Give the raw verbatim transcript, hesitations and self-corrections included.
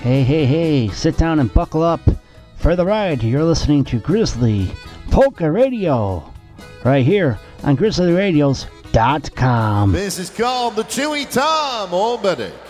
Hey, hey, hey, sit down and buckle up for the ride. You're listening to Grizzly Polka Radio right here on grizzly radios dot com. This is called the Chewy Tom, oh buddy.